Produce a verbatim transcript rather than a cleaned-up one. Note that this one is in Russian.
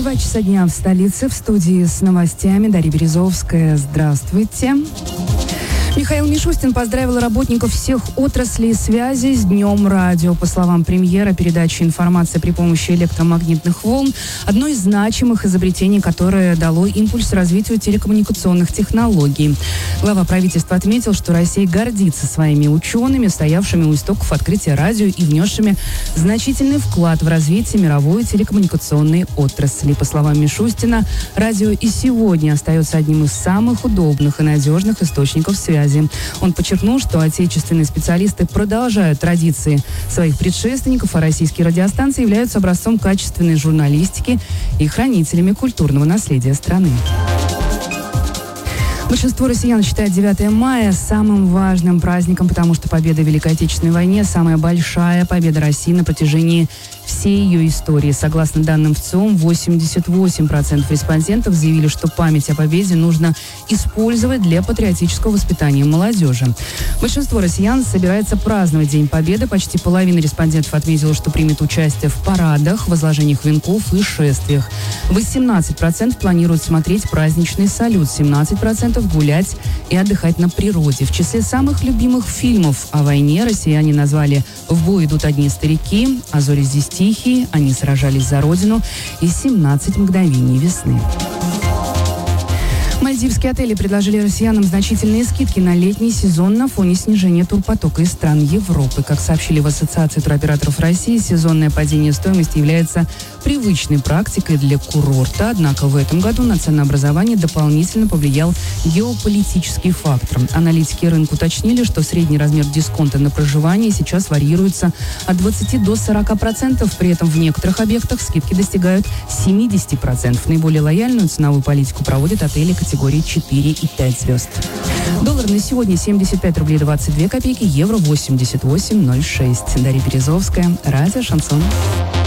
Два часа дня в столице. В студии с новостями Дарья Березовская. Здравствуйте. Михаил Мишустин поздравил работников всех отраслей связи с Днем радио. По словам премьера, передача информации при помощи электромагнитных волн – одно из значимых изобретений, которое дало импульс развитию телекоммуникационных технологий. Глава правительства отметил, что Россия гордится своими учеными, стоявшими у истоков открытия радио и внесшими значительный вклад в развитие мировой телекоммуникационной отрасли. По словам Мишустина, радио и сегодня остается одним из самых удобных и надежных источников связи. Он подчеркнул, что отечественные специалисты продолжают традиции своих предшественников, а российские радиостанции являются образцом качественной журналистики и хранителями культурного наследия страны. Большинство россиян считает девятое мая самым важным праздником, потому что победа в Великой Отечественной войне – самая большая победа России на протяжении всей ее истории. Согласно данным ВЦИОМ, восемьдесят восемь процентов респондентов заявили, что память о победе нужно использовать для патриотического воспитания молодежи. Большинство россиян собирается праздновать День Победы. Почти половина респондентов отметила, что примет участие в парадах, возложениях венков и шествиях. восемнадцать процентов планируют смотреть праздничный салют, семнадцать процентов гулять и отдыхать на природе. В числе самых любимых фильмов о войне россияне назвали «В бой идут одни старики», «А зори здесь тихие», «Они сражались за Родину» и «семнадцать мгновений весны». Мальдивские отели предложили россиянам значительные скидки на летний сезон на фоне снижения турпотока из стран Европы. Как сообщили в Ассоциации туроператоров России, сезонное падение стоимости является привычной практикой для курорта. Однако в этом году на ценообразование дополнительно повлиял геополитический фактор. Аналитики рынка уточнили, что средний размер дисконта на проживание сейчас варьируется от двадцати до сорока процентов. При этом в некоторых объектах скидки достигают семидесяти процентов. Наиболее лояльную ценовую политику проводят отели категории четыре и пять звезд. Доллар на сегодня семьдесят пять рублей двадцать две копейки, евро восемьдесят восемь ноль шесть. Дарья Березовская, радио «Шансон».